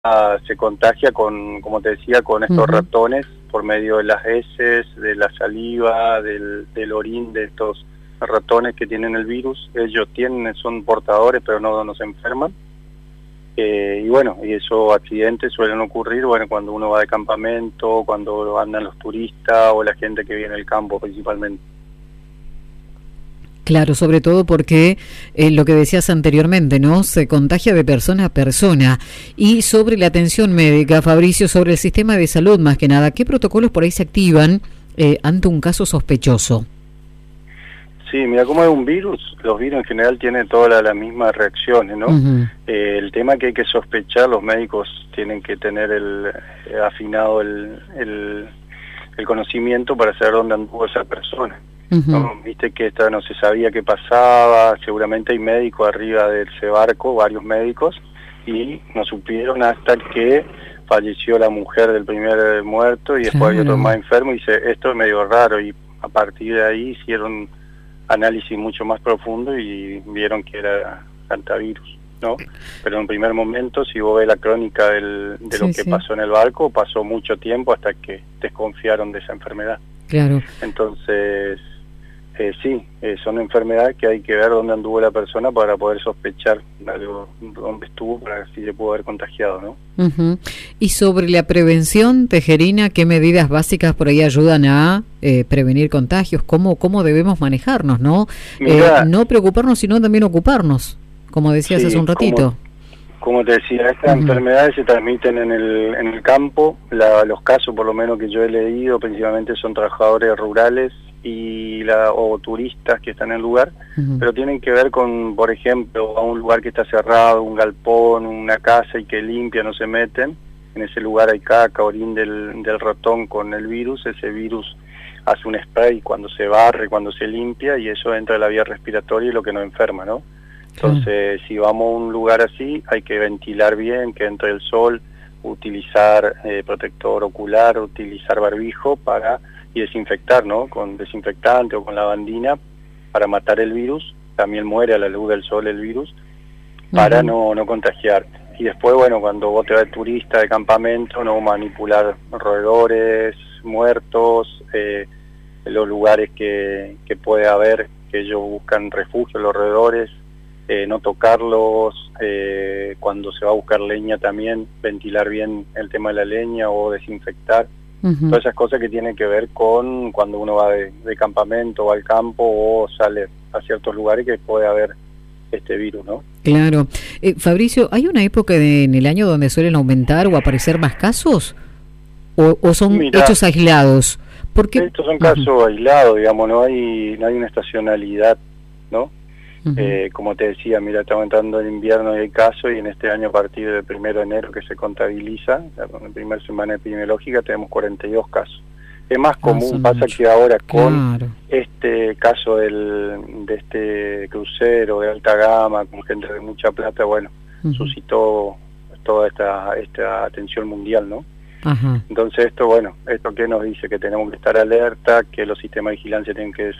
se contagia con, como te decía, con estos ratones por medio de las heces, de la saliva, del orín de estos ratones que tienen el virus. Ellos son portadores, pero no se enferman. Y bueno, y esos accidentes suelen ocurrir, bueno, cuando uno va de campamento, cuando andan los turistas o la gente que viene del campo principalmente. Claro, sobre todo porque lo que decías anteriormente, ¿no? Se contagia de persona a persona. Y sobre la atención médica, Fabricio, sobre el sistema de salud más que nada, ¿qué protocolos por ahí se activan ante un caso sospechoso? Sí, mira, como es un virus, los virus en general tienen todas las mismas reacciones, ¿no? El tema que hay que sospechar, los médicos tienen que tener afinado el conocimiento para saber dónde anduvo esa persona. ¿No? Viste que no se sabía qué pasaba, seguramente hay médicos arriba de ese barco, varios médicos, y no supieron hasta que falleció la mujer del primer muerto y después había otro más enfermo y dice, esto es medio raro, y a partir de ahí hicieron análisis mucho más profundo y vieron que era hantavirus, ¿no? Pero en un primer momento, si vos ves la crónica de lo que pasó en el barco, pasó mucho tiempo hasta que desconfiaron de esa enfermedad. Claro. Entonces, son enfermedades que hay que ver dónde anduvo la persona para poder sospechar dónde estuvo, para si se pudo haber contagiado, ¿no? Y sobre la prevención, Tejerina, ¿qué medidas básicas por ahí ayudan a prevenir contagios? ¿Cómo debemos manejarnos, no? No preocuparnos, sino también ocuparnos, como decías hace un ratito. Como te decía, estas enfermedades se transmiten en el campo. Los casos, por lo menos que yo he leído, principalmente son trabajadores rurales o turistas que están en el lugar, pero tienen que ver con, por ejemplo, a un lugar que está cerrado, un galpón, una casa y que limpia, no se meten. En ese lugar hay caca, orín del ratón con el virus. Ese virus hace un spray cuando se barre, cuando se limpia, y eso entra a la vía respiratoria y lo que nos enferma, ¿no? Entonces, si vamos a un lugar así, hay que ventilar bien, que entre el sol, utilizar protector ocular, utilizar barbijo y desinfectar, ¿no? Con desinfectante o con lavandina para matar el virus. También muere a la luz del sol el virus para no contagiarte. Y después, bueno, cuando vos te vas de turista, de campamento, no manipular roedores, muertos, los lugares que puede haber, que ellos buscan refugio, los roedores, no tocarlos, cuando se va a buscar leña también, ventilar bien el tema de la leña o desinfectar. Todas esas cosas que tienen que ver con cuando uno va de campamento o al campo o sale a ciertos lugares que puede haber este virus, ¿no? Claro. Fabricio, ¿hay una época en el año donde suelen aumentar o aparecer más casos? ¿O son hechos aislados? Porque estos son casos aislados, digamos, no hay una estacionalidad, ¿no? Como te decía, mira, estamos entrando en invierno y hay casos, y en este año a partir del 1 de enero que se contabiliza, la primera semana epidemiológica, tenemos 42 casos. Es más común, pasa que ahora con este caso de este crucero de alta gama, con gente de mucha plata, bueno, suscitó toda esta atención mundial, ¿no? Entonces ¿esto qué nos dice? Que tenemos que estar alerta, que los sistemas de vigilancia tienen que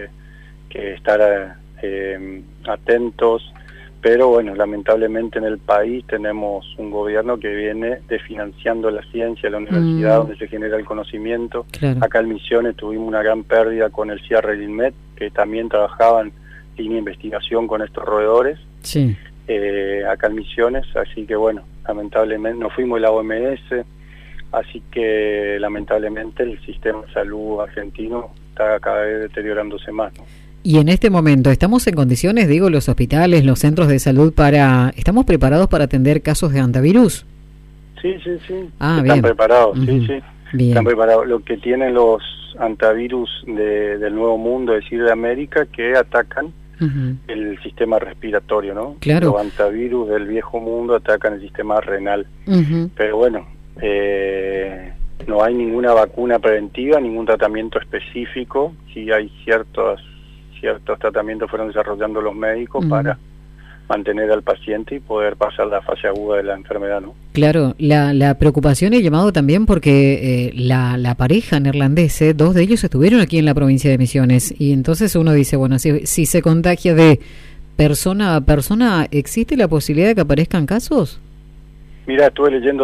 estar atentos, pero bueno, lamentablemente en el país tenemos un gobierno que viene desfinanciando la ciencia, la universidad donde se genera el conocimiento. Acá en Misiones tuvimos una gran pérdida con el cierre del INMET, que también trabajaban en investigación con estos roedores, acá en Misiones, así que bueno, lamentablemente nos fuimos de la OMS, así que lamentablemente el sistema de salud argentino está cada vez deteriorándose más, ¿no? Y en este momento, ¿estamos en condiciones, digo, los hospitales, los centros de salud, ¿estamos preparados para atender casos de hantavirus? Sí. Están preparados, Bien. Están preparados. Lo que tienen los hantavirus del Nuevo Mundo, es decir, de América, que atacan el sistema respiratorio, ¿no? Claro. Los hantavirus del Viejo Mundo atacan el sistema renal. Pero bueno, no hay ninguna vacuna preventiva, ningún tratamiento específico. Sí hay ciertos tratamientos fueron desarrollando los médicos para mantener al paciente y poder pasar la fase aguda de la enfermedad, ¿no? Claro, la preocupación y el llamado también porque la pareja neerlandesa, 2 de ellos estuvieron aquí en la provincia de Misiones, y entonces uno dice, bueno, si se contagia de persona a persona, ¿existe la posibilidad de que aparezcan casos? Mira, estuve leyendo